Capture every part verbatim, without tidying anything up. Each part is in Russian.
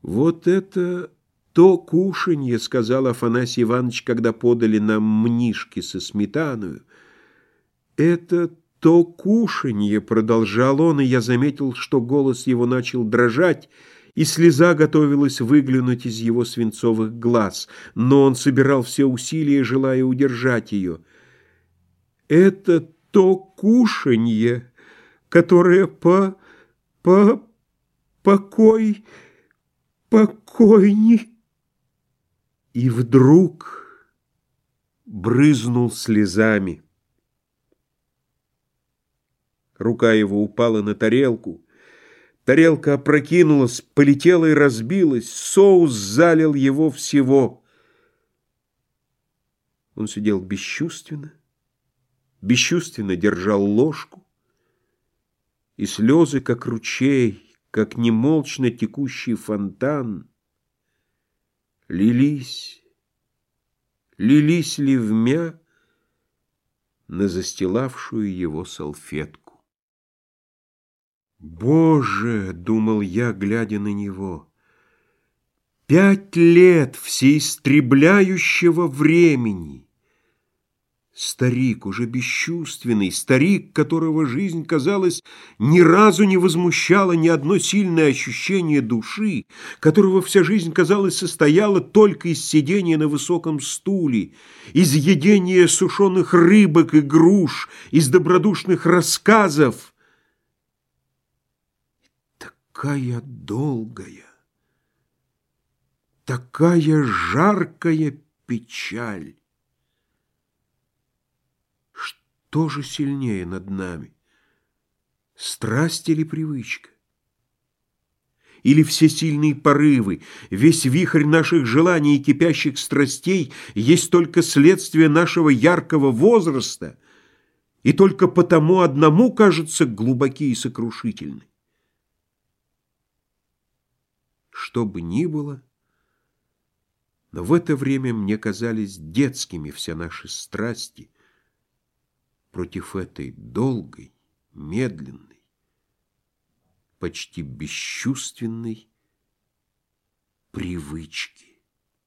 «Вот это то кушанье, — сказал Афанасий Иванович, когда подали нам мнишки со сметаною. — Это то кушанье, — продолжал он, и я заметил, что голос его начал дрожать, и слеза готовилась выглянуть из его свинцовых глаз, но он собирал все усилия, желая удержать ее. «Это то кушанье, которое по... по... покой... покойни...» И вдруг брызнул слезами. Рука его упала на тарелку. Тарелка опрокинулась, полетела и разбилась. Соус залил его всего. Он сидел бесчувственно, бесчувственно держал ложку, и слезы, как ручей, как немолчно текущий фонтан, лились, лились ливмя на застилавшую его салфетку. «Боже!» — думал я, глядя на него. «Пять лет всеистребляющего времени! Старик, уже бесчувственный, старик, которого жизнь, казалось, ни разу не возмущала ни одно сильное ощущение души, которого вся жизнь, казалось, состояла только из сидения на высоком стуле, из едения сушеных рыбок и груш, из добродушных рассказов. Такая долгая, такая жаркая печаль! Что же сильнее над нами? Страсть или привычка? Или все сильные порывы, весь вихрь наших желаний и кипящих страстей есть только следствие нашего яркого возраста, и только потому одному кажется глубоки и сокрушительны? Что бы ни было, но в это время мне казались детскими все наши страсти против этой долгой, медленной, почти бесчувственной привычки.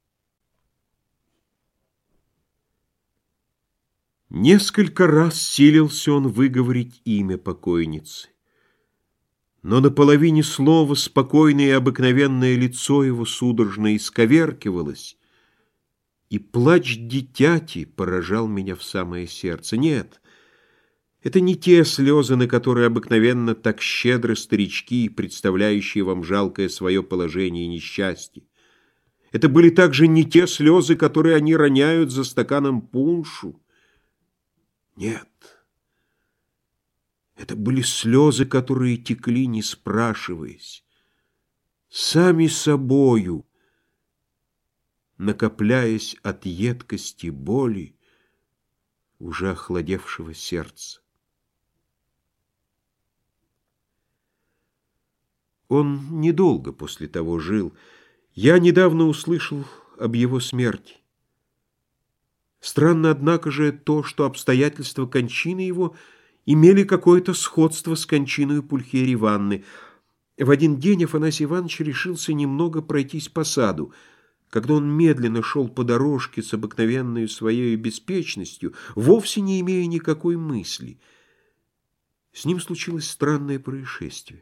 Несколько раз силился он выговорить имя покойницы, но на половине слова спокойное и обыкновенное лицо его судорожно исковеркивалось, и плач дитяти поражал меня в самое сердце. Нет, это не те слезы, на которые обыкновенно так щедры старички, представляющие вам жалкое свое положение и несчастье. Это были также не те слезы, которые они роняют за стаканом пуншу. Нет. Это были слезы, которые текли, не спрашиваясь, сами собою, накопляясь от едкости боли уже охладевшего сердца. Он недолго после того жил. Я недавно услышал об его смерти. Странно, однако же, то, что обстоятельства кончины его имели какое-то сходство с кончиной Пульхерии Ивановны. В один день Афанасий Иванович решился немного пройтись по саду. Когда он медленно шел по дорожке с обыкновенной своей беспечностью, вовсе не имея никакой мысли, с ним случилось странное происшествие.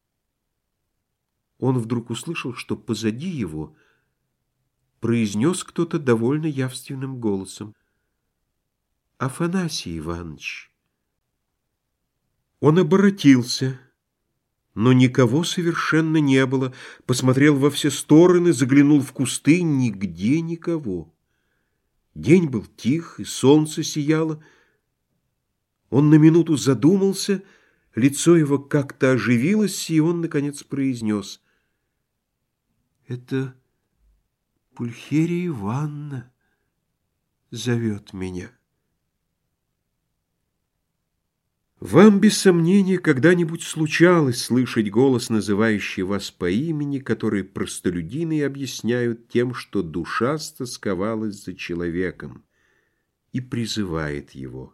Он вдруг услышал, что позади его произнес кто-то довольно явственным голосом: «Афанасий Иванович». Он оборотился, но никого совершенно не было, посмотрел во все стороны, заглянул в кусты — нигде никого. День был тих, и солнце сияло. Он на минуту задумался, лицо его как-то оживилось, и он, наконец, произнес: «Это Пульхерия Ивановна зовет меня». Вам, без сомнения, когда-нибудь случалось слышать голос, называющий вас по имени, который простолюдины объясняют тем, что душа стосковалась за человеком и призывает его,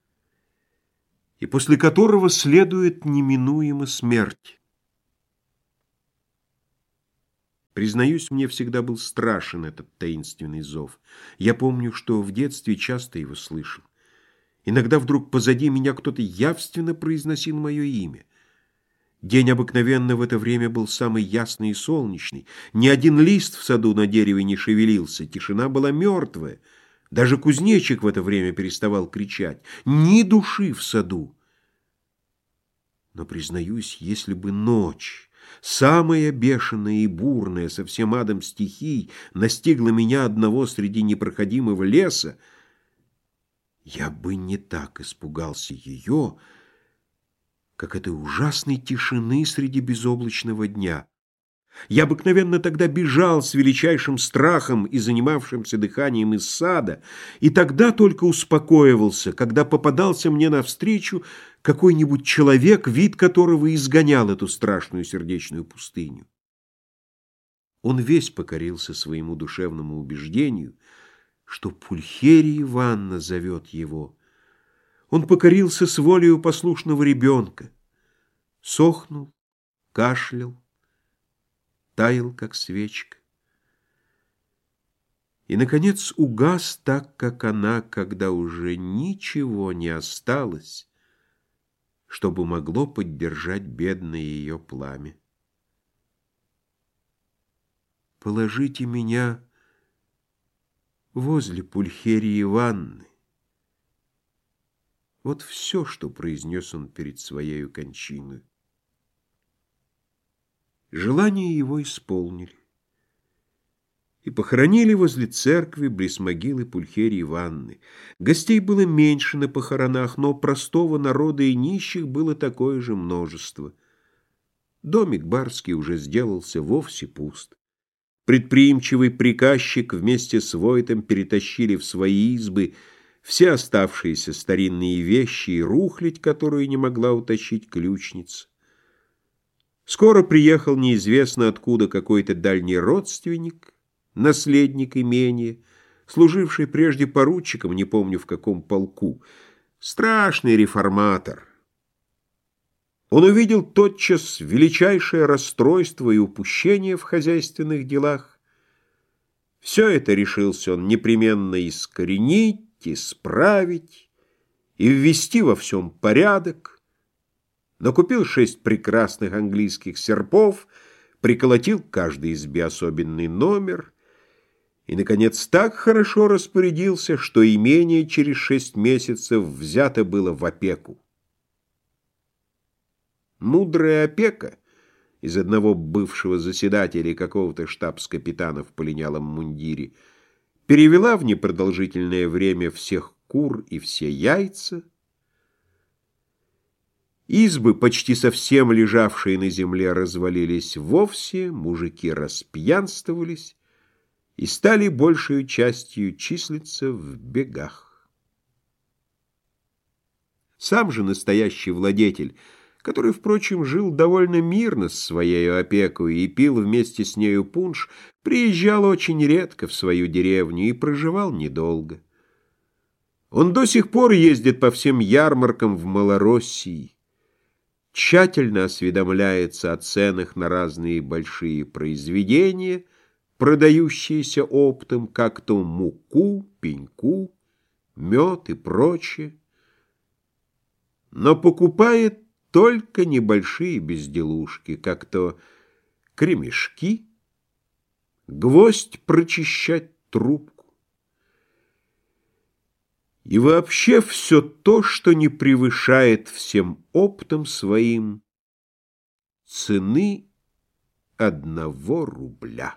и после которого следует неминуемо смерть. Признаюсь, мне всегда был страшен этот таинственный зов. Я помню, что в детстве часто его слышал. Иногда вдруг позади меня кто-то явственно произносил мое имя. День обыкновенно в это время был самый ясный и солнечный. Ни один лист в саду на дереве не шевелился, тишина была мертвая. Даже кузнечик в это время переставал кричать. Ни души в саду. Но, признаюсь, если бы ночь, самая бешеная и бурная, со всем адом стихий, настигла меня одного среди непроходимого леса, я бы не так испугался ее, как этой ужасной тишины среди безоблачного дня. Я обыкновенно тогда бежал с величайшим страхом и занимавшимся дыханием из сада, и тогда только успокоивался, когда попадался мне навстречу какой-нибудь человек, вид которого изгонял эту страшную сердечную пустыню. Он весь покорился своему душевному убеждению, что Пульхерия Ивановна зовет его. Он покорился с волею послушного ребенка, сохнул, кашлял, таял, как свечка. И, наконец, угас так, как она, когда уже ничего не осталось, чтобы могло поддержать бедное ее пламя. Положите меня возле Пульхерии Ивановны. Вот все, что произнес он перед своей кончиной. Желание его исполнили. И похоронили возле церкви близ могилы Пульхерии Ивановны. Гостей было меньше на похоронах, но простого народа и нищих было такое же множество. Домик барский уже сделался вовсе пуст. Предприимчивый приказчик вместе с Войтом перетащили в свои избы все оставшиеся старинные вещи и рухлядь, которую не могла утащить ключница. Скоро приехал неизвестно откуда какой-то дальний родственник, наследник имения, служивший прежде поручиком, не помню в каком полку, страшный реформатор. Он увидел тотчас величайшее расстройство и упущение в хозяйственных делах. Все это решился он непременно искоренить, исправить и ввести во всем порядок. Накупил шесть прекрасных английских серпов, приколотил к каждой избе особенный номер и, наконец, так хорошо распорядился, что имение через шесть месяцев взято было в опеку. Мудрая опека из одного бывшего заседателя и какого-то штабс-капитана в полинялом мундире перевела в непродолжительное время всех кур и все яйца. Избы, почти совсем лежавшие на земле, развалились вовсе, мужики распьянствовались и стали большей частью числиться в бегах. Сам же настоящий владетель, который, впрочем, жил довольно мирно с своей опекой и пил вместе с нею пунш, приезжал очень редко в свою деревню и проживал недолго. Он до сих пор ездит по всем ярмаркам в Малороссии, тщательно осведомляется о ценах на разные большие произведения, продающиеся оптом, как то муку, пеньку, мед и прочее, но покупает только небольшие безделушки, как то кремешки, гвоздь прочищать трубку. И вообще все то, что не превышает всем оптом своим цены одного рубля.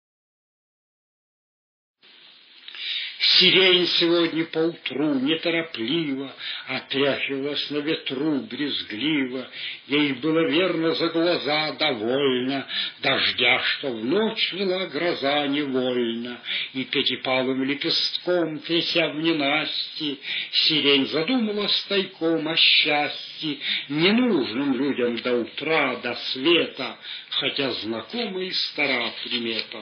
Сирень сегодня поутру неторопливо отряхивалась на ветру брезгливо. Ей было верно за глаза довольно дождя, что в ночь вела гроза невольно. И пятипалым лепестком, тряся в ненасти, сирень задумалась тайком о счастье, ненужным людям до утра, до света, хотя знакома и стара примета.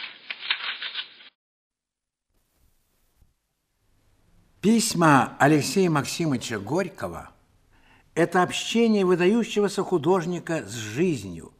Письма Алексея Максимовича Горького – это общение выдающегося художника с жизнью,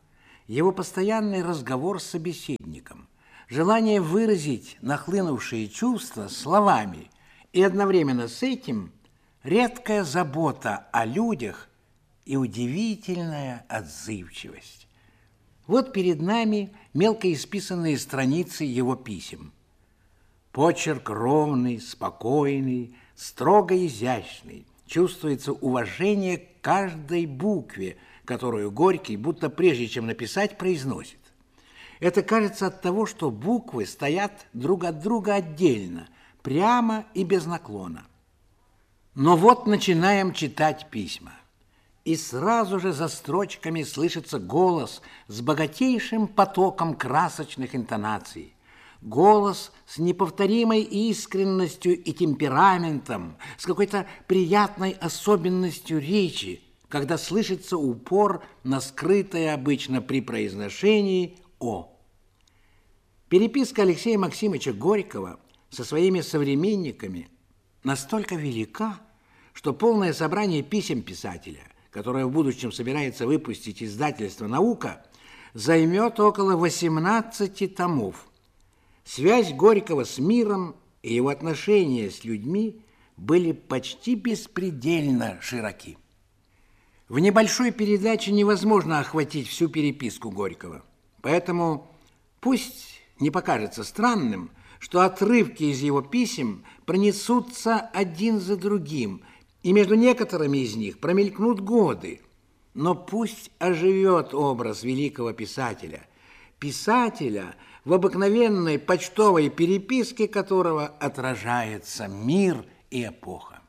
его постоянный разговор с собеседником, желание выразить нахлынувшие чувства словами и одновременно с этим редкая забота о людях и удивительная отзывчивость. Вот перед нами мелко исписанные страницы его писем. Почерк ровный, спокойный, строго изящный. Чувствуется уважение к каждой букве, которую Горький, будто прежде чем написать, произносит. Это кажется от того, что буквы стоят друг от друга отдельно, прямо и без наклона. Но вот начинаем читать письма. И сразу же за строчками слышится голос с богатейшим потоком красочных интонаций. Голос с неповторимой искренностью и темпераментом, с какой-то приятной особенностью речи, когда слышится упор на скрытое обычно при произношении «о». Переписка Алексея Максимовича Горького со своими современниками настолько велика, что полное собрание писем писателя, которое в будущем собирается выпустить издательство «Наука», займет около восемнадцати томов. Связь Горького с миром и его отношения с людьми были почти беспредельно широки. В небольшой передаче невозможно охватить всю переписку Горького, поэтому пусть не покажется странным, что отрывки из его писем пронесутся один за другим, и между некоторыми из них промелькнут годы, но пусть оживет образ великого писателя, писателя, в обыкновенной почтовой переписке которого отражается мир и эпоха.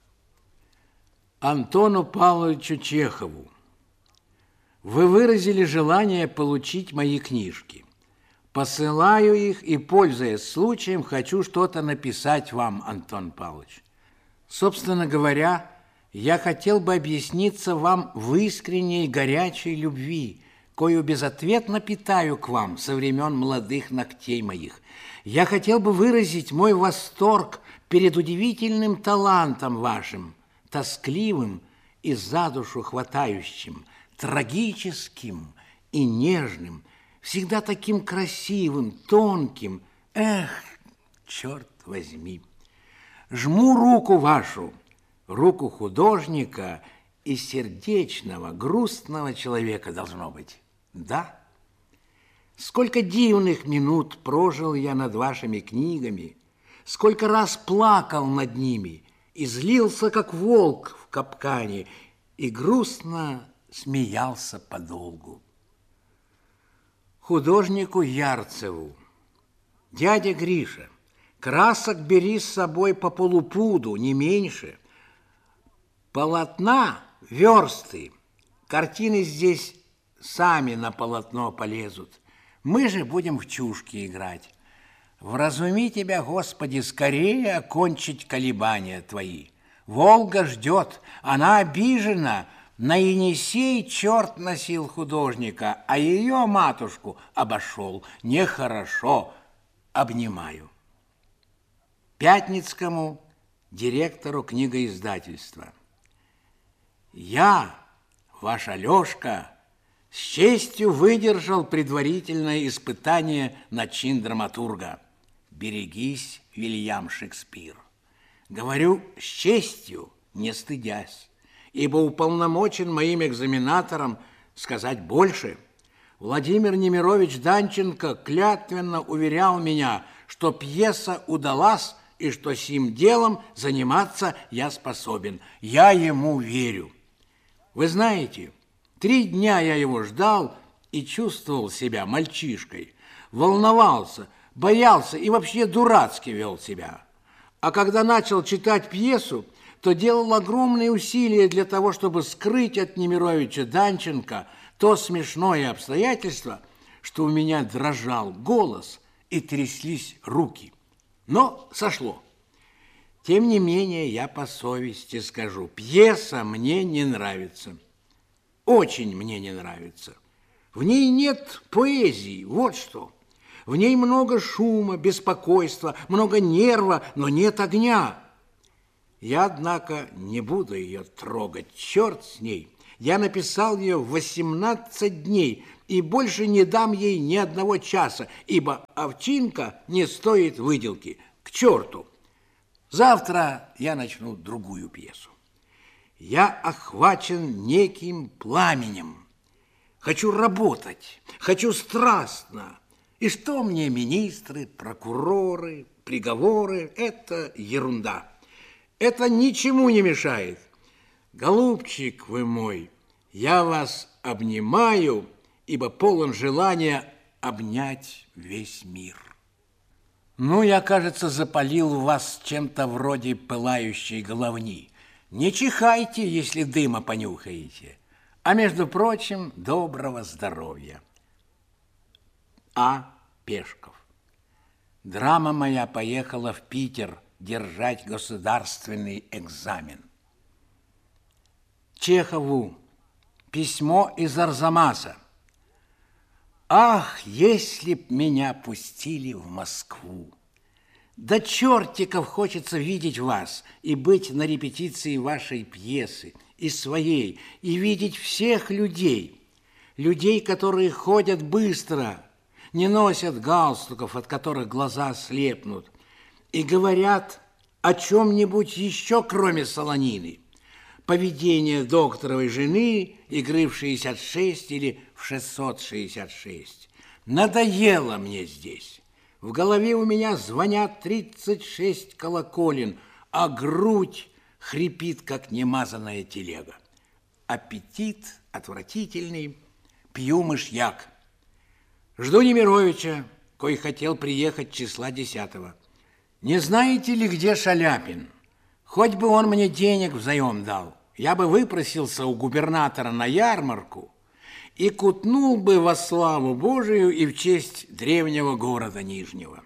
Антону Павловичу Чехову. Вы выразили желание получить мои книжки. Посылаю их и, пользуясь случаем, хочу что-то написать вам, Антон Павлович. Собственно говоря, я хотел бы объясниться вам в искренней горячей любви, кою безответно питаю к вам со времен молодых ногтей моих. Я хотел бы выразить мой восторг перед удивительным талантом вашим, тоскливым и за душу хватающим, трагическим и нежным, всегда таким красивым, тонким. Эх, черт возьми! Жму руку вашу, руку художника и сердечного, грустного человека должно быть. Да? Сколько дивных минут прожил я над вашими книгами, сколько раз плакал над ними и злился, как волк в капкане, и грустно смеялся подолгу. Художнику Ярцеву. Дядя Гриша, красок бери с собой по полупуду, не меньше. Полотна версты, картины здесь сами на полотно полезут. Мы же будем в чушки играть. Вразуми тебя, Господи, скорее окончить колебания твои. Волга ждет, она обижена. На Енисей черт носил художника, а ее матушку обошел. Нехорошо. Обнимаю. Пятницкому, директору книгоиздательства. Я, ваш Алешка, с честью выдержал предварительное испытание на чин драматурга. Берегись, Вильям Шекспир. Говорю с честью, не стыдясь, ибо уполномочен моим экзаменатором сказать больше. Владимир Немирович Данченко клятвенно уверял меня, что пьеса удалась и что сим делом заниматься я способен. Я ему верю. Вы знаете, три дня я его ждал и чувствовал себя мальчишкой, волновался, боялся и вообще дурацки вел себя. А когда начал читать пьесу, то делал огромные усилия для того, чтобы скрыть от Немировича Данченко то смешное обстоятельство, что у меня дрожал голос и тряслись руки. Но сошло. Тем не менее, я по совести скажу, пьеса мне не нравится. Очень мне не нравится. В ней нет поэзии, вот что. В ней много шума, беспокойства, много нерва, но нет огня. Я, однако, не буду ее трогать, черт с ней. Я написал ее в восемнадцать дней и больше не дам ей ни одного часа, ибо овчинка не стоит выделки. К черту! Завтра я начну другую пьесу. Я охвачен неким пламенем. Хочу работать, хочу страстно. И что мне министры, прокуроры, приговоры? Это ерунда. Это ничему не мешает. Голубчик вы мой, я вас обнимаю, ибо полон желания обнять весь мир. Ну, я, кажется, запалил вас чем-то вроде пылающей головни. Не чихайте, если дыма понюхаете. А, между прочим, доброго здоровья. А. Пешков. Драма моя поехала в Питер держать государственный экзамен. Чехову. Письмо из Арзамаса. Ах, если б меня пустили в Москву! До чертиков хочется видеть вас и быть на репетиции вашей пьесы, и своей, и видеть всех людей. Людей, которые ходят быстро, не носят галстуков, от которых глаза слепнут, и говорят о чем-нибудь еще, кроме солонины. Поведение докторовой жены, игры в шестьдесят шесть или в шестьсот шестьдесят шесть. Надоело мне здесь. В голове у меня звонят тридцать шесть колоколен, а грудь хрипит, как немазанная телега. Аппетит отвратительный, пью мышьяк. Жду Немировича, кой хотел приехать числа десятого. Не знаете ли, где Шаляпин? Хоть бы он мне денег взаим дал, я бы выпросился у губернатора на ярмарку и кутнул бы во славу Божию и в честь древнего города Нижнего.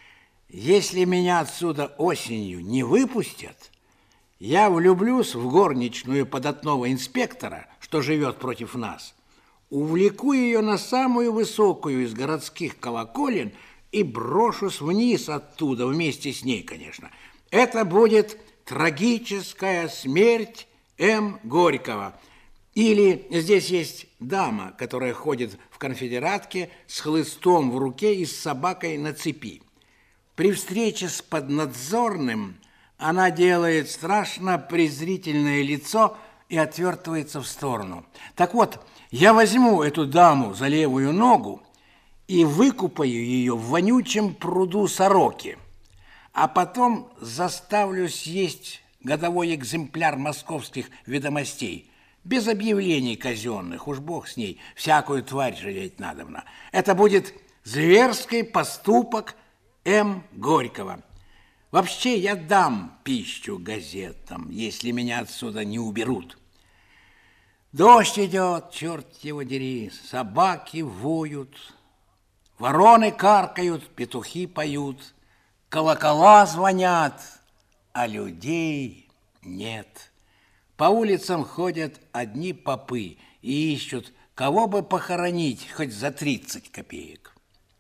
Если меня отсюда осенью не выпустят, я влюблюсь в горничную податного инспектора, что живет против нас, увлеку ее на самую высокую из городских колоколен и брошусь вниз оттуда, вместе с ней, конечно. Это будет трагическая смерть М. Горького. Или здесь есть дама, которая ходит в конфедератке с хлыстом в руке и с собакой на цепи. При встрече с поднадзорным она делает страшно презрительное лицо и отвертывается в сторону. Так вот, я возьму эту даму за левую ногу и выкупаю ее в вонючем пруду Сороки, а потом заставлю съесть годовой экземпляр московских ведомостей, без объявлений казенных, уж бог с ней, всякую тварь жалеть надобно. Это будет зверский поступок М. Горького. Вообще я дам пищу газетам, если меня отсюда не уберут. Дождь идет, черт его дери, собаки воют, вороны каркают, петухи поют, колокола звонят, а людей нет. По улицам ходят одни попы и ищут, кого бы похоронить хоть за тридцать копеек.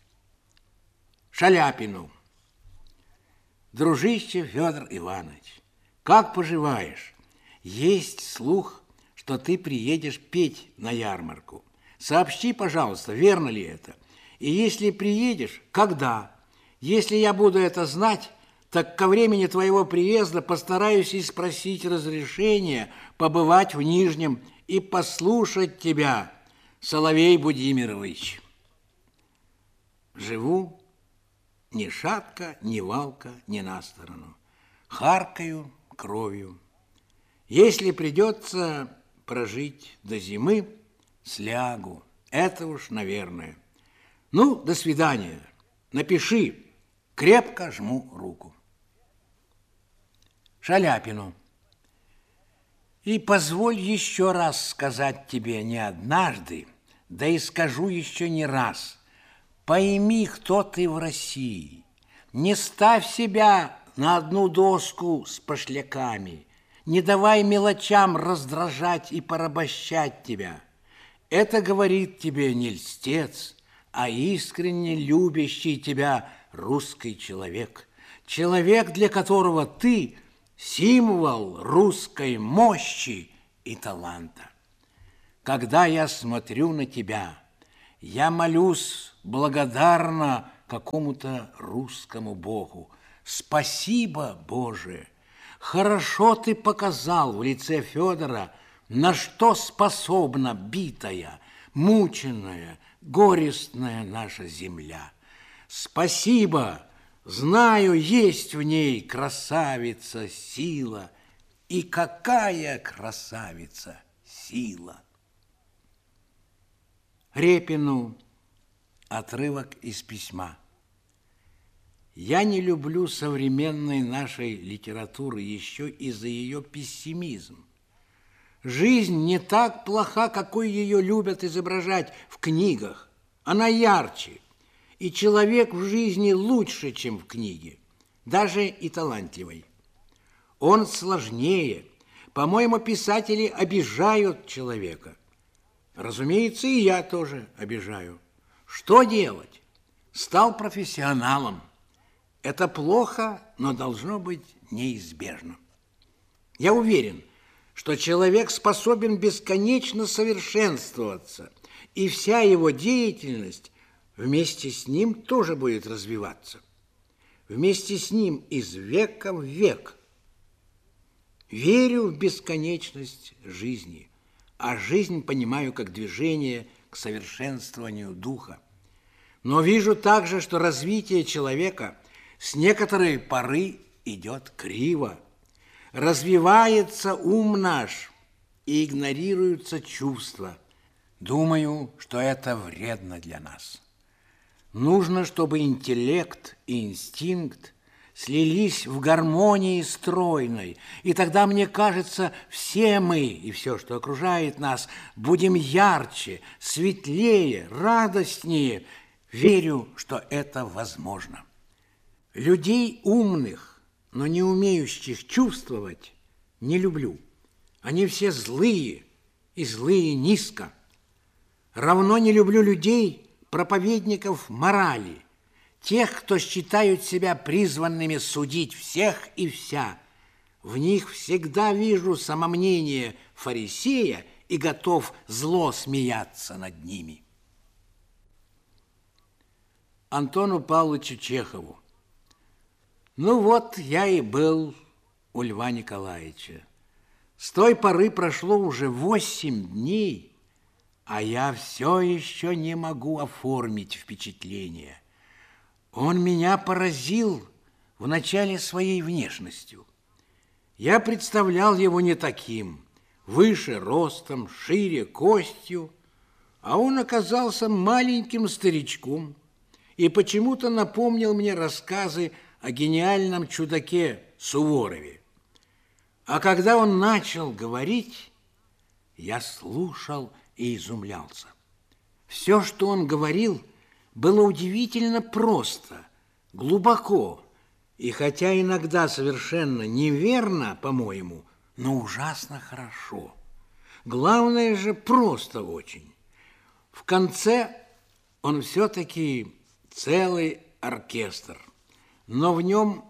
Шаляпину. Дружище Федор Иванович, как поживаешь? Есть слух, что ты приедешь петь на ярмарку. Сообщи, пожалуйста, верно ли это? И если приедешь, когда? Если я буду это знать, так ко времени твоего приезда постараюсь и спросить разрешения побывать в Нижнем и послушать тебя, Соловей Будимирович. Живу ни шатка, ни валка, ни на сторону. Харкаю кровью. Если придется прожить до зимы, слягу. Это уж, наверное. Ну, до свидания. Напиши. Крепко жму руку. Шаляпину. И позволь еще раз сказать тебе не однажды, да и скажу еще не раз. Пойми, кто ты в России. Не ставь себя на одну доску с пошляками. Не давай мелочам раздражать и порабощать тебя. Это говорит тебе не льстец, а искренне любящий тебя русский человек. Человек, для которого ты символ русской мощи и таланта. когда я смотрю на тебя, я молюсь благодарно какому-то русскому богу. Спасибо, Боже! Хорошо ты показал в лице Федора, на что способна битая, мученная, горестная наша земля. Спасибо! Знаю, есть в ней красавица сила. И какая красавица сила! Репину отрывок из письма. Я не люблю современной нашей литературы еще и за ее пессимизм. Жизнь не так плоха, какой ее любят изображать в книгах. Она ярче, и человек в жизни лучше, чем в книге, даже и талантливый. Он сложнее. По-моему, писатели обижают человека. Разумеется, и я тоже обижаю. Что делать? Стал профессионалом. Это плохо, но должно быть неизбежно. Я уверен, что человек способен бесконечно совершенствоваться, и вся его деятельность вместе с ним тоже будет развиваться. Вместе с ним из века в век. Верю в бесконечность жизни, а жизнь понимаю как движение к совершенствованию духа. Но вижу также, что развитие человека с некоторой поры идет криво. Развивается ум наш и игнорируются чувства. Думаю, что это вредно для нас. Нужно, чтобы интеллект и инстинкт слились в гармонии стройной, и тогда, мне кажется, все мы и все, что окружает нас, будем ярче, светлее, радостнее. Верю, что это возможно. Людей умных, но не умеющих чувствовать, не люблю. Они все злые, и злые низко. Равно не люблю людей, проповедников морали, тех, кто считают себя призванными судить всех и вся. В них всегда вижу самомнение фарисея и готов зло смеяться над ними. Антону Павловичу Чехову. Ну вот, я и был у Льва Николаевича. С той поры прошло уже восемь дней, а я все еще не могу оформить впечатление. Он меня поразил в начале своей внешностью. Я представлял его не таким, выше ростом, шире костью, а он оказался маленьким старичком и почему-то напомнил мне рассказы о гениальном чудаке Суворове. А когда он начал говорить, я слушал и изумлялся. Все, что он говорил, было удивительно просто, глубоко, и хотя иногда совершенно неверно, по-моему, но ужасно хорошо. Главное же, просто очень. В конце он все-таки целый оркестр, но в нем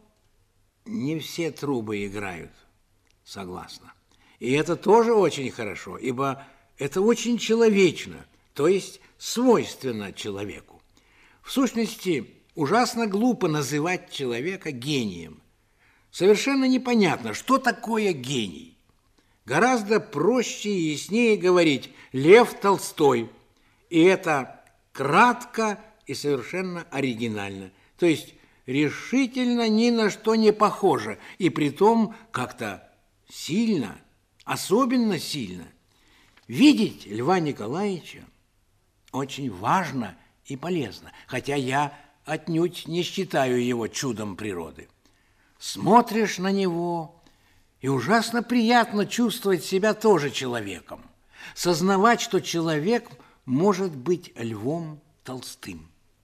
не все трубы играют, согласна. И это тоже очень хорошо, ибо это очень человечно, то есть свойственно человеку. В сущности, ужасно глупо называть человека гением. Совершенно непонятно, что такое гений. Гораздо проще и яснее говорить «Лев Толстой». И это кратко и совершенно оригинально. То есть решительно ни на что не похоже, и притом как-то сильно, особенно сильно. Видеть Льва Николаевича очень важно и полезно, хотя я отнюдь не считаю его чудом природы. Смотришь на него, и ужасно приятно чувствовать себя тоже человеком, сознавать, что человек может быть Львом Толстым.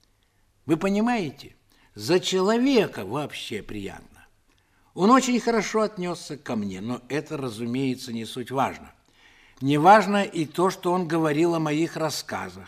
Вы понимаете, за человека вообще приятно. Он очень хорошо отнесся ко мне, но это, разумеется, не суть важно. Не важно и то, что он говорил о моих рассказах.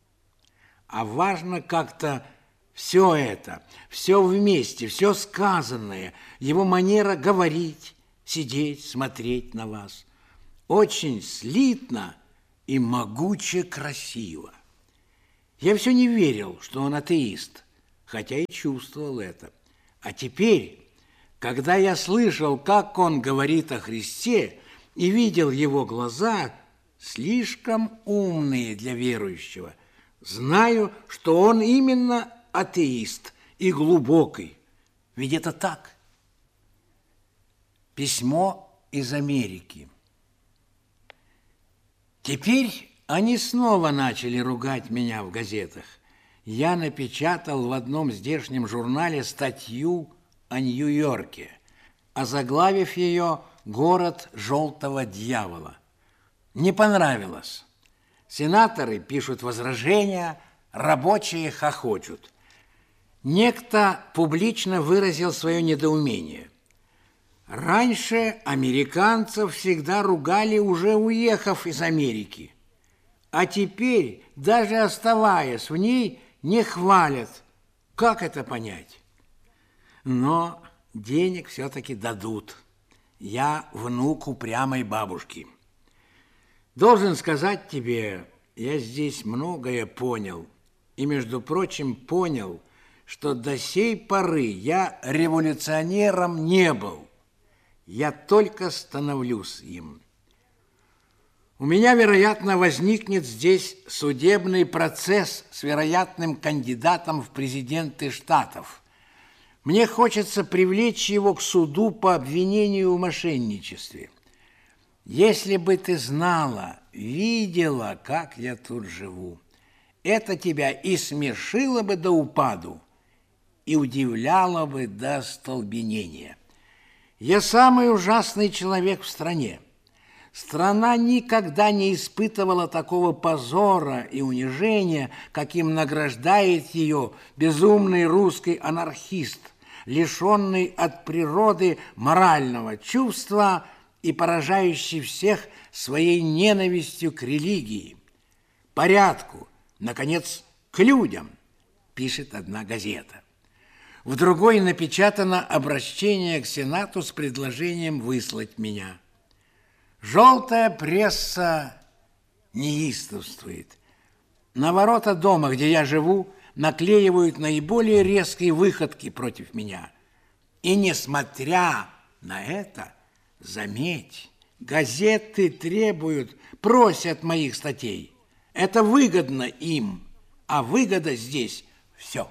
А важно как-то все это, все вместе, все сказанное, его манера говорить, сидеть, смотреть на вас. Очень слитно и могуче красиво. Я все не верил, что он атеист, хотя и чувствовал это. А теперь, когда я слышал, как он говорит о Христе, и видел его глаза, слишком умные для верующего, знаю, что он именно атеист и глубокий. Ведь это так. Письмо из Америки. Теперь они снова начали ругать меня в газетах. Я напечатал в одном здешнем журнале статью о Нью-Йорке, озаглавив ее «Город желтого дьявола». Не понравилось. Сенаторы пишут возражения, рабочие хохочут. Некто публично выразил свое недоумение. Раньше американцев всегда ругали, уже уехав из Америки. А теперь, даже оставаясь в ней, не хвалят. Как это понять? Но денег все-таки дадут. Я внук упрямой бабушки. Должен сказать тебе, я здесь многое понял. И, между прочим, понял, что до сей поры я революционером не был. Я только становлюсь им. У меня, вероятно, возникнет здесь судебный процесс с вероятным кандидатом в президенты Штатов. Мне хочется привлечь его к суду по обвинению в мошенничестве. Если бы ты знала, видела, как я тут живу, это тебя и смешило бы до упаду, и удивляло бы до остолбенения. Я самый ужасный человек в стране. Страна никогда не испытывала такого позора и унижения, каким награждает ее безумный русский анархист, лишенный от природы морального чувства и поражающий всех своей ненавистью к религии, порядку, наконец, к людям, пишет одна газета. В другой напечатано обращение к Сенату с предложением выслать меня. Желтая пресса неистовствует. На ворота дома, где я живу, наклеивают наиболее резкие выходки против меня. И несмотря на это, заметь, газеты требуют, просят моих статей. Это выгодно им, а выгода здесь все.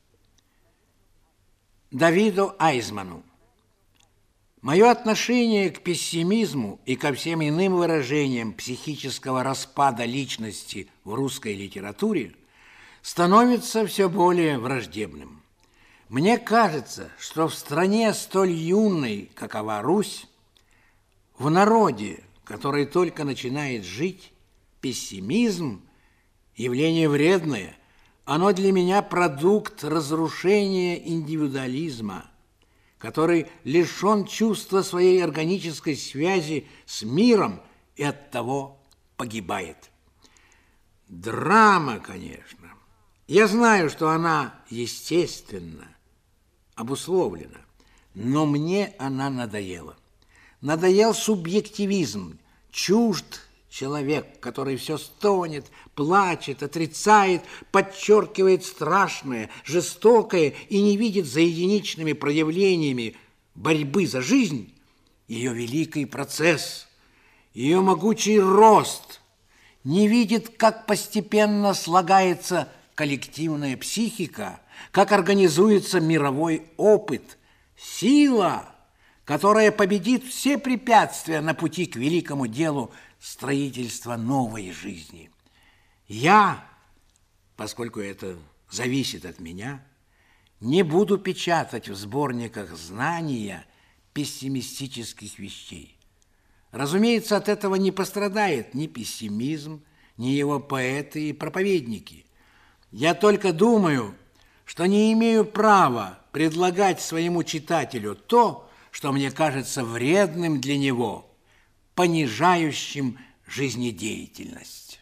Давиду Айзману. Мое отношение к пессимизму и ко всем иным выражениям психического распада личности в русской литературе становится все более враждебным. Мне кажется, что в стране столь юной, какова Русь, в народе, который только начинает жить, пессимизм – явление вредное. Оно для меня продукт разрушения индивидуализма, который лишен чувства своей органической связи с миром и оттого погибает. Драма, конечно. Я знаю, что она естественна, обусловлена, но мне она надоела. Надоел субъективизм, чужд человек, который все стонет, плачет, отрицает, подчеркивает страшное, жестокое и не видит за единичными проявлениями борьбы за жизнь ее великий процесс, ее могучий рост, не видит, как постепенно слагается коллективная психика, как организуется мировой опыт, сила, которая победит все препятствия на пути к великому делу строительства новой жизни. Я, поскольку это зависит от меня, не буду печатать в сборниках знания пессимистических вещей. Разумеется, от этого не пострадает ни пессимизм, ни его поэты и проповедники. Я только думаю, что не имею права предлагать своему читателю то, что мне кажется вредным для него, понижающим жизнедеятельность.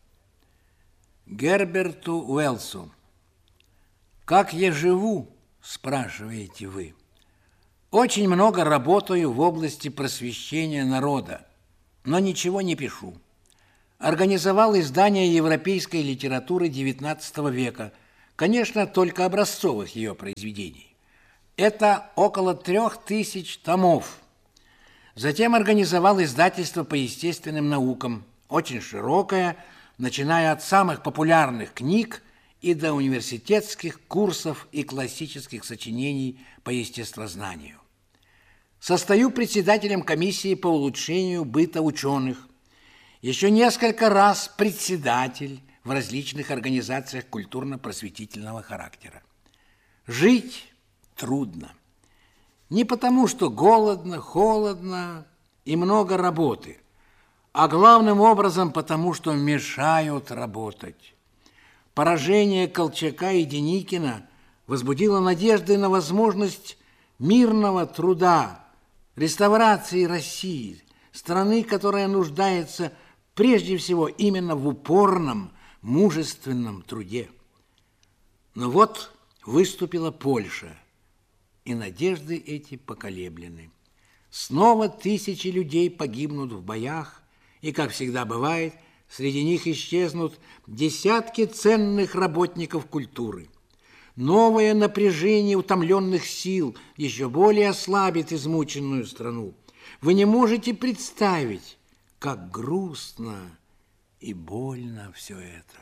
Герберту Уэллсу. Как я живу, спрашиваете вы? Очень много работаю в области просвещения народа, но ничего не пишу. организовал издание европейской литературы девятнадцатого века, конечно, только образцовых ее произведений. Это около трех тысяч томов. Затем организовал издательство по естественным наукам, очень широкое, начиная от самых популярных книг и до университетских курсов и классических сочинений по естествознанию. Состою председателем комиссии по улучшению быта ученых, еще несколько раз председатель в различных организациях культурно-просветительного характера. Жить трудно. Не потому, что голодно, холодно и много работы, а главным образом потому, что мешают работать. Поражение Колчака и Деникина возбудило надежды на возможность мирного труда, реставрации России, страны, которая нуждается прежде всего именно в упорном, мужественном труде. Но вот выступила Польша, и надежды эти поколеблены. Снова тысячи людей погибнут в боях, и, как всегда бывает, среди них исчезнут десятки ценных работников культуры. Новое напряжение утомленных сил еще более ослабит измученную страну. Вы не можете представить, как грустно и больно все это.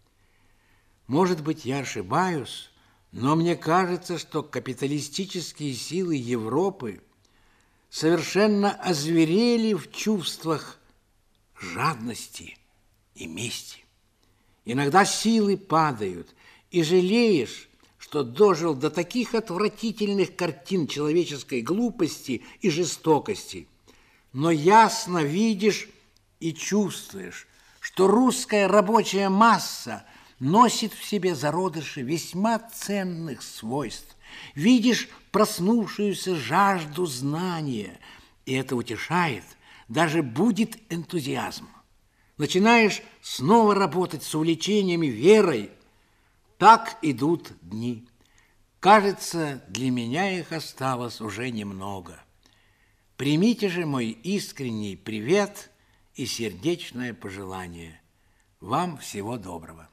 Может быть, я ошибаюсь, но мне кажется, что капиталистические силы Европы совершенно озверели в чувствах жадности и мести. Иногда силы падают, и жалеешь, что дожил до таких отвратительных картин человеческой глупости и жестокости. Но ясно видишь и чувствуешь, что русская рабочая масса носит в себе зародыши весьма ценных свойств. Видишь проснувшуюся жажду знания, и это утешает, даже будет энтузиазм. Начинаешь снова работать с увлечением и верой. Так идут дни. Кажется, для меня их осталось уже немного. Примите же мой искренний привет и сердечное пожелание. Вам всего доброго.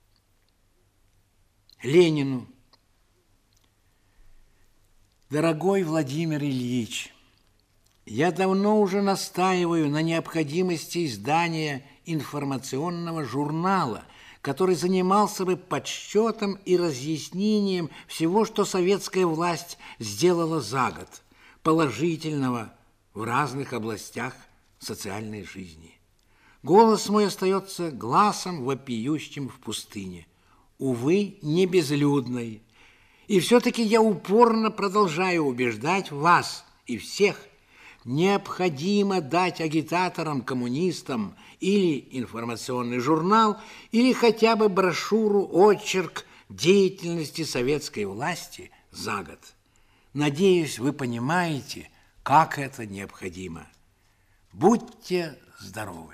Ленину. Дорогой Владимир Ильич, я давно уже настаиваю на необходимости издания информационного журнала, который занимался бы подсчетом и разъяснением всего, что советская власть сделала за год, положительного в разных областях социальной жизни. Голос мой остается гласом, вопиющим в пустыне, увы, не безлюдной. И все-таки я упорно продолжаю убеждать вас и всех, необходимо дать агитаторам, коммунистам или информационный журнал, или хотя бы брошюру «Очерк деятельности советской власти» за год. Надеюсь, вы понимаете, как это необходимо. Будьте здоровы.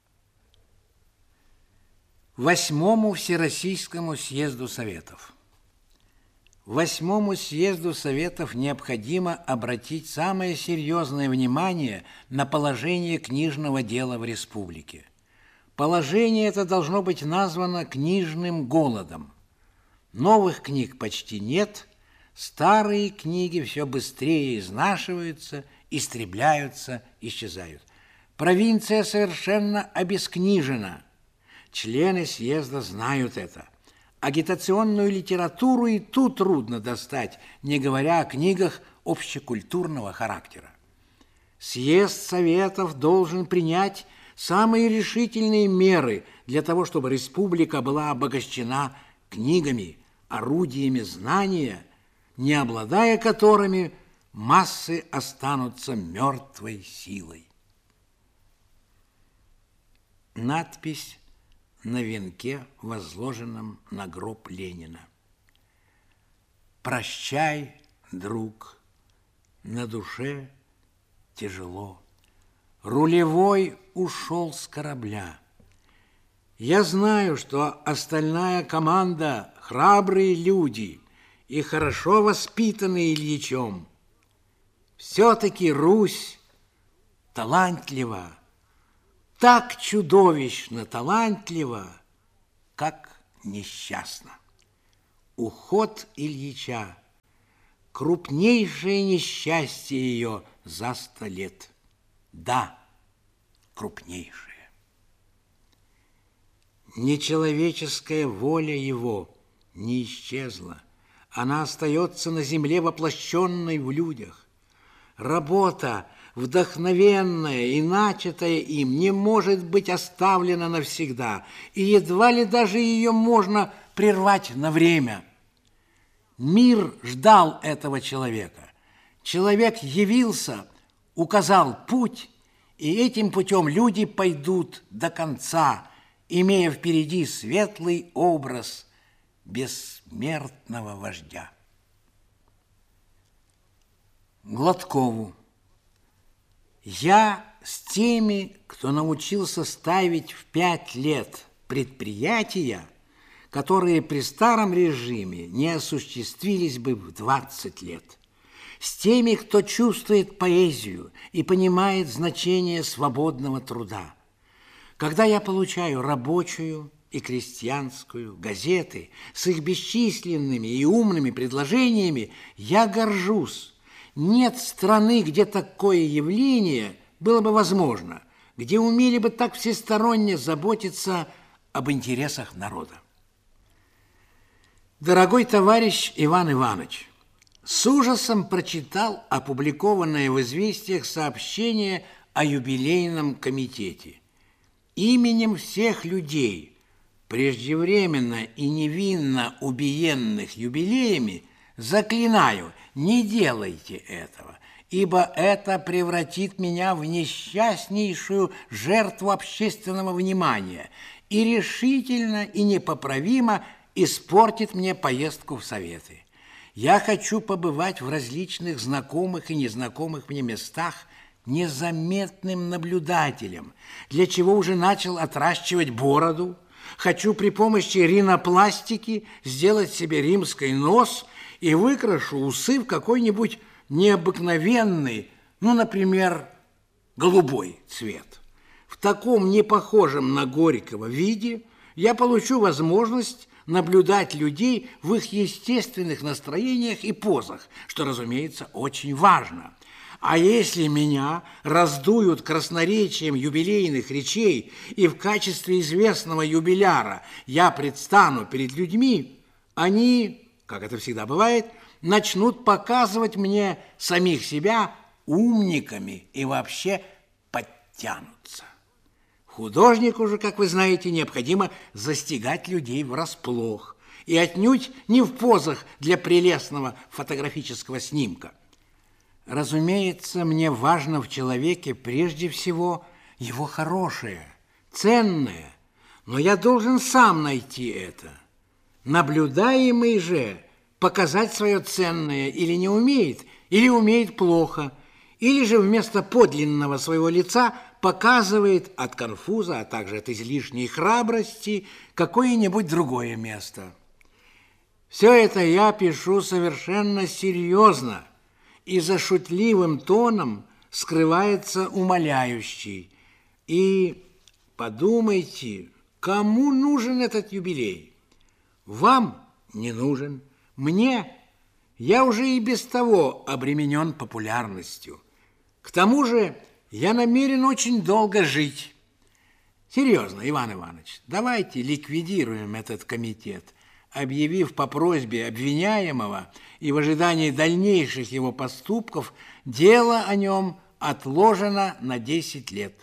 Восьмому Всероссийскому съезду Советов. Восьмому съезду Советов необходимо обратить самое серьезное внимание на положение книжного дела в республике. Положение это должно быть названо книжным голодом. Новых книг почти нет, старые книги все быстрее изнашиваются, истребляются, исчезают. Провинция совершенно обескнижена. Члены съезда знают это. Агитационную литературу и ту трудно достать, не говоря о книгах общекультурного характера. Съезд Советов должен принять самые решительные меры для того, чтобы республика была обогащена книгами, орудиями знания, не обладая которыми массы останутся мертвой силой. Надпись на венке, возложенном на гроб Ленина. Прощай, друг, на душе тяжело. Рулевой ушел с корабля. Я знаю, что остальная команда храбрые люди и хорошо воспитанные Ильичом. Все-таки Русь талантлива, так чудовищно талантливо, как несчастно. Уход Ильича — крупнейшее несчастье ее за сто лет. Да, крупнейшее. Нечеловеческая воля его не исчезла. Она остается на земле, воплощенной в людях. Работа, вдохновенная и начатая им, не может быть оставлена навсегда, и едва ли даже ее можно прервать на время. Мир ждал этого человека. Человек явился, указал путь, и этим путем люди пойдут до конца, имея впереди светлый образ бессмертного вождя. Гладкову. Я с теми, кто научился ставить в пять лет предприятия, которые при старом режиме не осуществились бы в двадцать лет. С теми, кто чувствует поэзию и понимает значение свободного труда. Когда я получаю рабочую и крестьянскую газеты с их бесчисленными и умными предложениями, я горжусь. Нет страны, где такое явление было бы возможно, где умели бы так всесторонне заботиться об интересах народа. Дорогой товарищ Иван Иванович, с ужасом прочитал опубликованное в «Известиях» сообщение о юбилейном комитете. Именем всех людей, преждевременно и невинно убиенных юбилеями, заклинаю, не делайте этого, ибо это превратит меня в несчастнейшую жертву общественного внимания и решительно и непоправимо испортит мне поездку в Советы. Я хочу побывать в различных знакомых и незнакомых мне местах незаметным наблюдателем, для чего уже начал отращивать бороду. Хочу при помощи ринопластики сделать себе римский нос и выкрашу усы в какой-нибудь необыкновенный, ну, например, голубой цвет. В таком непохожем на Горького виде я получу возможность наблюдать людей в их естественных настроениях и позах, что, разумеется, очень важно. А если меня раздуют красноречием юбилейных речей, и в качестве известного юбиляра я предстану перед людьми, они, как это всегда бывает, начнут показывать мне самих себя умниками и вообще подтянутся. Художнику же, как вы знаете, необходимо застигать людей врасплох, и отнюдь не в позах для прелестного фотографического снимка. Разумеется, мне важно в человеке прежде всего его хорошее, ценное, но я должен сам найти это. Наблюдаемый же показать свое ценное или не умеет, или умеет плохо, или же вместо подлинного своего лица показывает от конфуза, а также от излишней храбрости какое-нибудь другое место. Все это я пишу совершенно серьезно, и за шутливым тоном скрывается умоляющий. И подумайте, кому нужен этот юбилей? Вам не нужен, мне я уже и без того обременен популярностью. К тому же я намерен очень долго жить. Серьезно, Иван Иванович, давайте ликвидируем этот комитет, объявив по просьбе обвиняемого и в ожидании дальнейших его поступков дело о нем отложено на десять лет.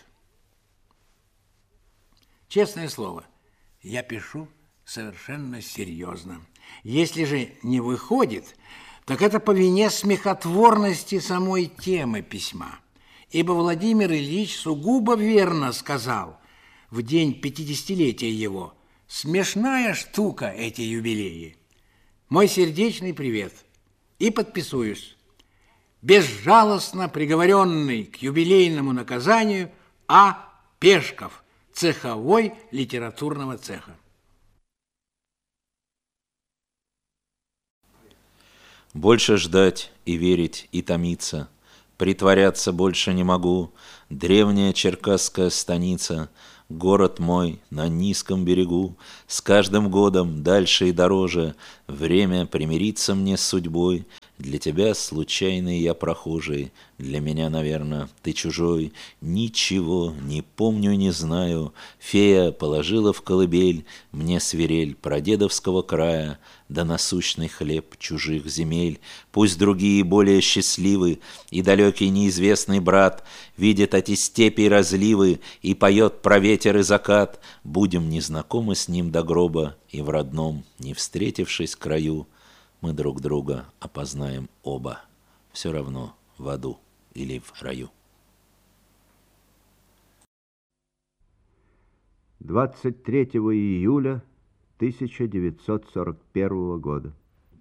Честное слово, я пишу совершенно серьезно. Если же не выходит, так это по вине смехотворности самой темы письма. Ибо Владимир Ильич сугубо верно сказал в день пятидесятилетия его: смешная штука эти юбилеи. Мой сердечный привет. И подписываюсь. Безжалостно приговоренный к юбилейному наказанию А. Пешков, цеховой литературного цеха. Больше ждать и верить и томиться, Притворяться больше не могу. Древняя черкасская станица, город мой на низком берегу. С каждым годом дальше и дороже. Время примириться мне с судьбой. Для тебя случайный я прохожий, для меня, наверное, ты чужой. Ничего не помню, не знаю. Фея положила в колыбель мне свирель прадедовского края, да насущный хлеб чужих земель. Пусть другие более счастливы, и далекий неизвестный брат видит эти степи и разливы и поет про ветер и закат. Будем незнакомы с ним до гроба, и в родном, не встретившись краю, мы друг друга опознаем оба, все равно в аду или в раю. двадцать третьего июля тысяча девятьсот сорок первого года.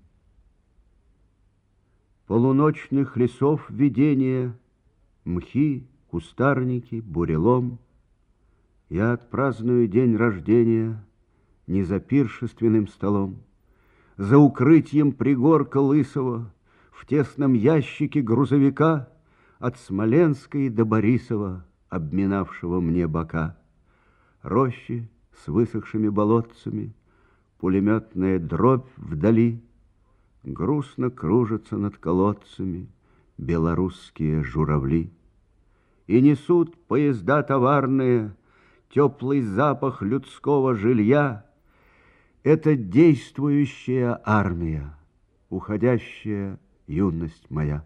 Полуночных лесов видение, мхи, кустарники, бурелом. Я отпраздную день рождения не за пиршественным столом. За укрытием пригорка лысого, в тесном ящике грузовика, от Смоленской до Борисова, обминавшего мне бока. Рощи с высохшими болотцами, пулеметная дробь вдали, грустно кружатся над колодцами белорусские журавли. И несут поезда товарные теплый запах людского жилья. Это действующая армия, уходящая юность моя.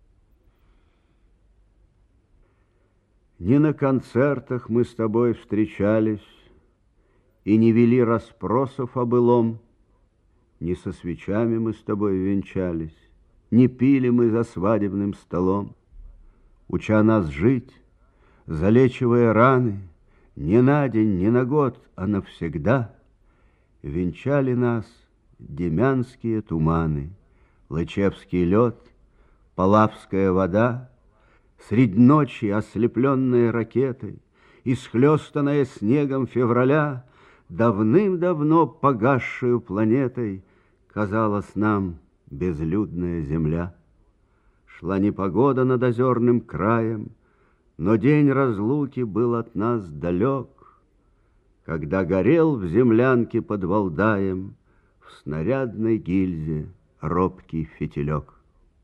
Не на концертах мы с тобой встречались и не вели расспросов о былом, не со свечами мы с тобой венчались, не пили мы за свадебным столом. Уча нас жить, залечивая раны, не на день, не на год, а навсегда, венчали нас демянские туманы, лычевский лед, палавская вода, средь ночи ослепленная ракетой, исхлестанная снегом февраля, давным-давно погасшую планетой казалась нам безлюдная земля. Шла непогода над озерным краем, но день разлуки был от нас далек, когда горел в землянке под Валдаем в снарядной гильзе робкий фитилек.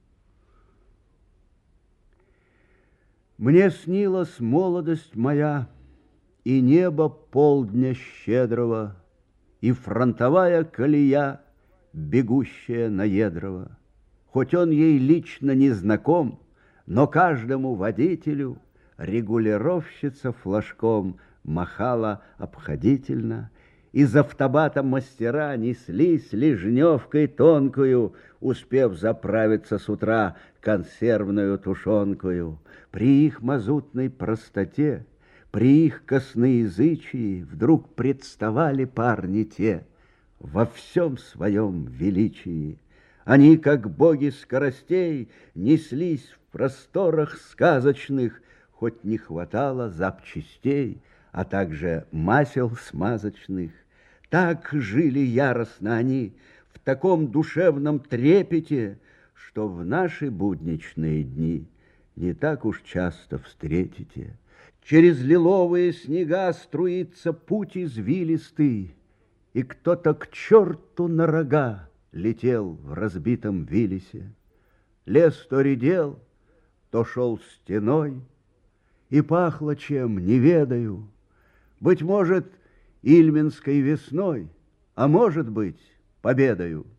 Мне снилась молодость моя, и небо полдня щедрого, и фронтовая колея, бегущая на Ядрово. Хоть он ей лично не знаком, но каждому водителю регулировщица флажком махала обходительно. Из автобата мастера неслись лежневкой тонкую, успев заправиться с утра консервную тушенкою. При их мазутной простоте, при их косноязычии вдруг представали парни те во всем своем величии. Они, как боги скоростей, неслись в просторах сказочных, хоть не хватало запчастей, а также масел смазочных. Так жили яростно они, в таком душевном трепете, что в наши будничные дни не так уж часто встретите. Через лиловые снега струится путь извилистый, и кто-то к черту на рога летел в разбитом Виллисе. Лес то редел, то шел стеной, и пахло чем, не ведаю, быть может, ильминской весной, а может быть, победою.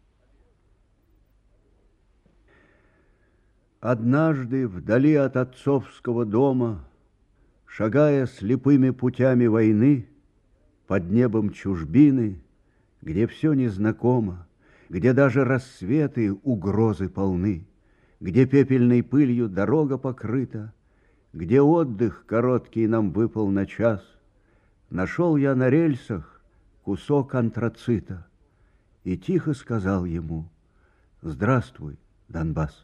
Однажды вдали от отцовского дома, шагая слепыми путями войны, под небом чужбины, где все незнакомо, где даже рассветы угрозы полны, где пепельной пылью дорога покрыта, где отдых короткий нам выпал на час, нашел я на рельсах кусок антрацита и тихо сказал ему: «Здравствуй, Донбасс».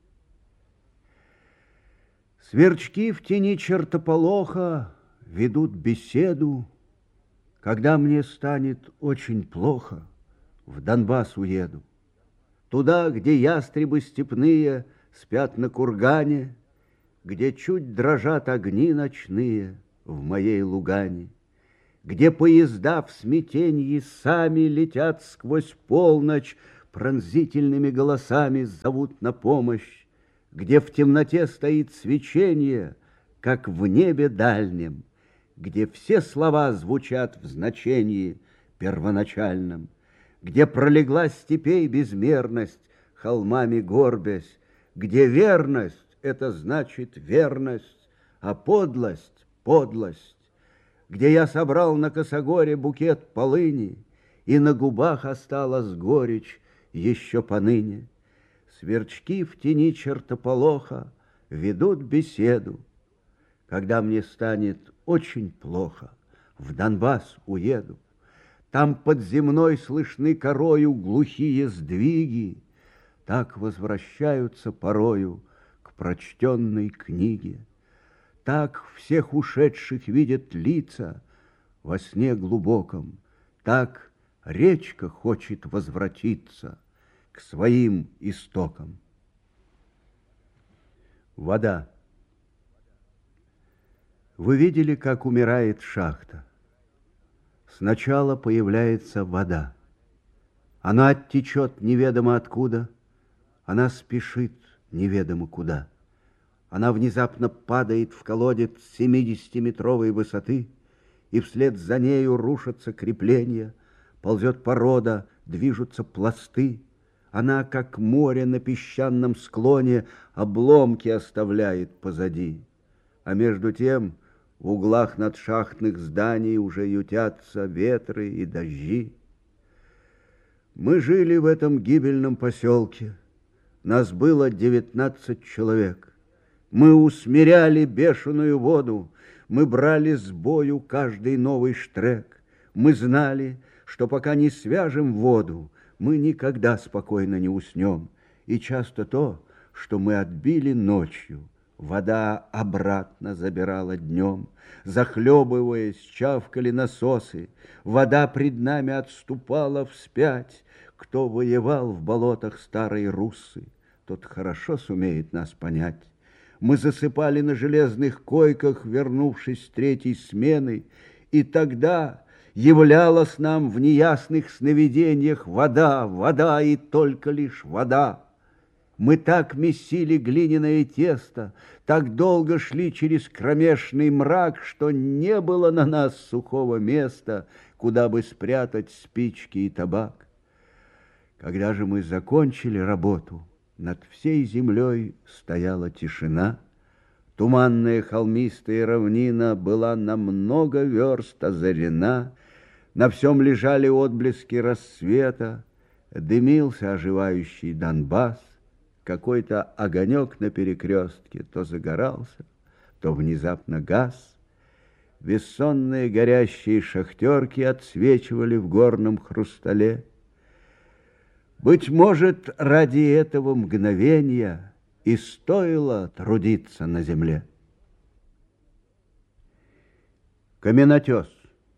Сверчки в тени чертополоха ведут беседу. Когда мне станет очень плохо, в Донбасс уеду. Туда, где ястребы степные спят на кургане, где чуть дрожат огни ночные в моей Лугане, где поезда в смятенье сами летят сквозь полночь, пронзительными голосами зовут на помощь, где в темноте стоит свечение, как в небе дальнем, где все слова звучат в значении первоначальном, где пролегла степей безмерность, холмами горбясь, где верность — это значит верность, а подлость — подлость, где я собрал на косогоре букет полыни, и на губах осталась горечь еще поныне. Сверчки в тени чертополоха ведут беседу. Когда мне станет очень плохо, в Донбасс уеду. Там под земной слышны корою глухие сдвиги. Так возвращаются порою к прочтенной книге. Так всех ушедших видят лица во сне глубоком. Так речка хочет возвратиться к своим истокам. Вода. Вы видели, как умирает шахта? Сначала появляется вода. Она оттечет неведомо откуда, она спешит неведомо куда. Она внезапно падает в колодец семидесятиметровой высоты, и вслед за нею рушатся крепления, ползет порода, движутся пласты. Она, как море на песчаном склоне, обломки оставляет позади. А между тем в углах надшахтных зданий уже ютятся ветры и дожди. Мы жили в этом гибельном поселке. Нас было девятнадцать человек. Мы усмиряли бешеную воду. Мы брали с бою каждый новый штрек. Мы знали, что пока не свяжем воду, мы никогда спокойно не уснем. И часто то, что мы отбили ночью, вода обратно забирала днем. Захлебываясь, чавкали насосы. Вода пред нами отступала вспять. Кто воевал в болотах старой Руссы, тот хорошо сумеет нас понять. Мы засыпали на железных койках, вернувшись с третьей смены, и тогда являлась нам в неясных сновидениях вода, вода и только лишь вода. Мы так месили глиняное тесто, так долго шли через кромешный мрак, что не было на нас сухого места, куда бы спрятать спички и табак. Когда же мы закончили работу, над всей землей стояла тишина. Туманная холмистая равнина была на много верст озарена. На всем лежали отблески рассвета, дымился оживающий Донбасс. Какой-то огонек на перекрестке то загорался, то внезапно гас. Бессонные горящие шахтерки отсвечивали в горном хрустале. Быть может, ради этого мгновения и стоило трудиться на земле. Каменотес.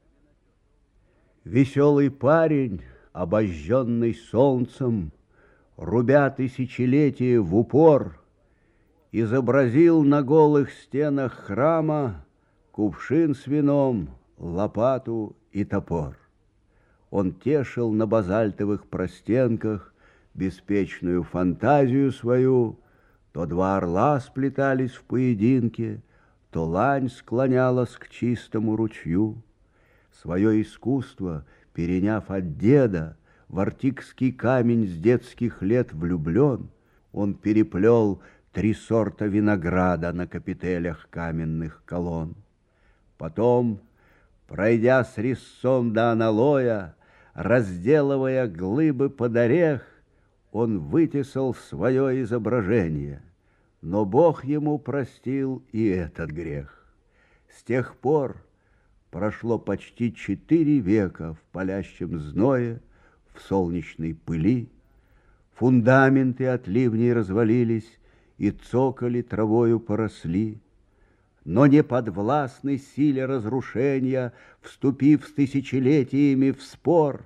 Веселый парень, обожженный солнцем, рубя тысячелетия в упор, изобразил на голых стенах храма кувшин с вином, лопату и топор. Он тешил на базальтовых простенках беспечную фантазию свою. То два орла сплетались в поединке, то лань склонялась к чистому ручью. Свое искусство, переняв от деда, в артикский камень с детских лет влюблен, он переплел три сорта винограда на капителях каменных колонн. Потом, пройдя с резцом до аналоя, разделывая глыбы под орех, он вытесал свое изображение, но Бог ему простил и этот грех. С тех пор прошло почти четыре века в палящем зное, в солнечной пыли. Фундаменты от ливней развалились, и цоколи травою поросли. Но не подвластной силе разрушения, вступив с тысячелетиями в спор,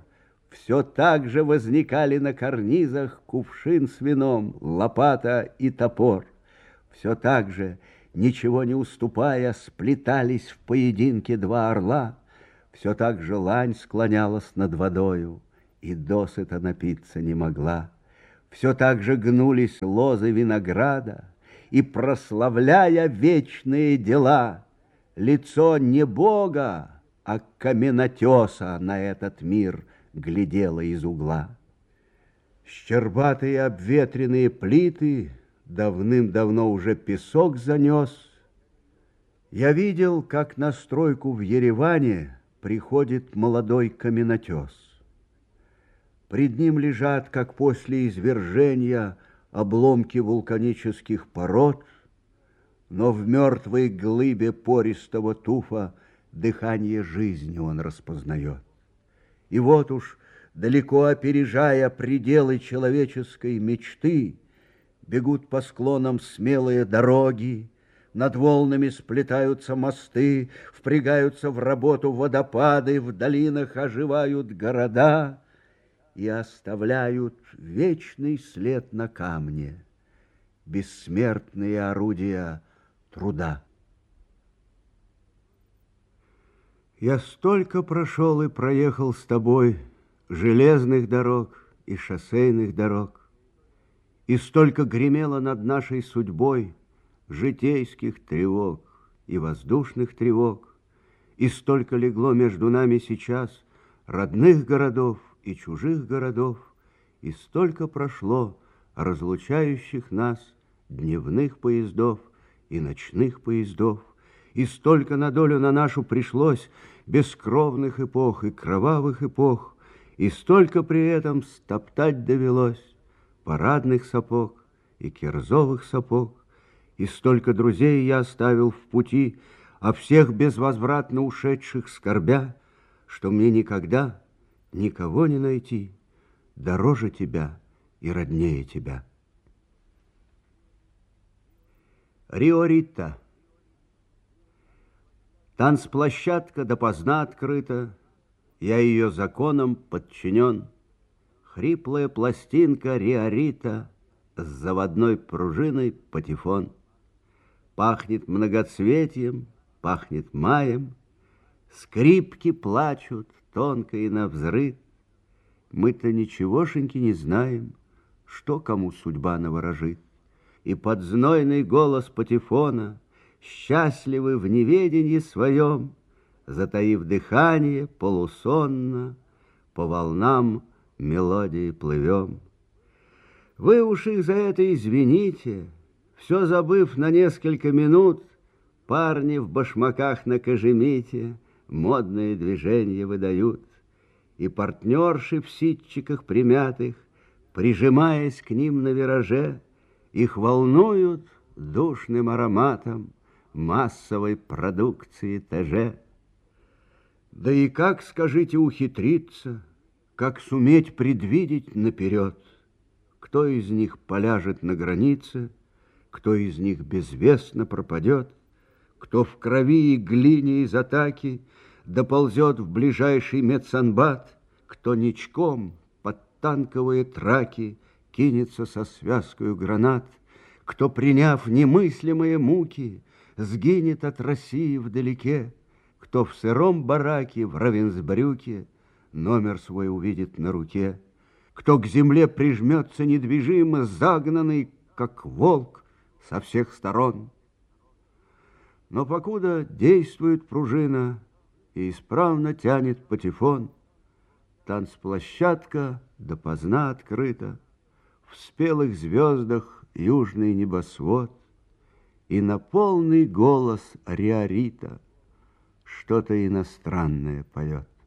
Все так же возникали на карнизах кувшин с вином, лопата и топор. Все так же, ничего не уступая, сплетались в поединке два орла. Все так же лань склонялась над водою и досыта напиться не могла. Все так же гнулись лозы винограда, и, прославляя вечные дела, лицо не Бога, а каменотеса на этот мир глядело из угла. Щербатые обветренные плиты давным-давно уже песок занес. Я видел, как на стройку в Ереване приходит молодой каменотес. Пред ним лежат, как после извержения, обломки вулканических пород, но в мертвой глыбе пористого туфа дыхание жизни он распознает. И вот уж, далеко опережая пределы человеческой мечты, бегут по склонам смелые дороги, над волнами сплетаются мосты, впрягаются в работу водопады, в долинах оживают города и оставляют вечный след на камне, бессмертные орудия труда. Я столько прошел и проехал с тобой железных дорог и шоссейных дорог, и столько гремело над нашей судьбой житейских тревог и воздушных тревог, и столько легло между нами сейчас родных городов и чужих городов, и столько прошло разлучающих нас дневных поездов и ночных поездов, и столько на долю на нашу пришлось бескровных эпох и кровавых эпох, и столько при этом стоптать довелось парадных сапог и кирзовых сапог, и столько друзей я оставил в пути, а всех безвозвратно ушедших скорбя, что мне никогда никого не найти дороже тебя и роднее тебя. Риорита. Танцплощадка допоздна открыта, я ее законом подчинен. Хриплая пластинка риорита с заводной пружиной патефон. Пахнет многоцветием, пахнет маем, скрипки плачут тонко и навзрыд. Мы-то ничегошеньки не знаем, что кому судьба наворожит. И под знойный голос патефона, счастливы в неведении своем, затаив дыхание, полусонно, по волнам мелодии плывем. Вы уж их за это извините, все забыв на несколько минут, парни в башмаках на кожемите модные движения выдают, и партнерши в ситчиках примятых, прижимаясь к ним на вираже, их волнуют душным ароматом массовой продукции ТЖ. Да и как, скажите, ухитриться, как суметь предвидеть наперед, кто из них поляжет на границе, кто из них безвестно пропадет, кто в крови и глине из атаки доползет в ближайший медсанбат, кто ничком под танковые траки кинется со связкою гранат, кто, приняв немыслимые муки, сгинет от России вдалеке, кто в сыром бараке в Равенсбрюке номер свой увидит на руке, кто к земле прижмется недвижимо, загнанный, как волк, со всех сторон. Но покуда действует пружина и исправно тянет патефон, танцплощадка допоздна открыта, в спелых звездах южный небосвод, и на полный голос риорита что-то иностранное поет.